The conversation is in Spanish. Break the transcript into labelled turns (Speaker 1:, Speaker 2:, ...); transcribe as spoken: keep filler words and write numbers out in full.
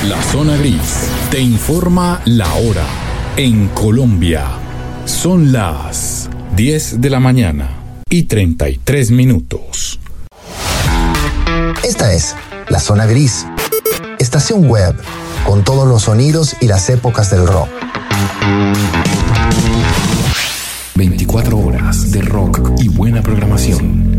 Speaker 1: La Zona Gris te informa la hora. En Colombia son las diez de la mañana y treinta y tres minutos.
Speaker 2: Esta es La Zona Gris, estación web con todos los sonidos y las épocas del rock.
Speaker 1: veinticuatro horas de rock y buena programación.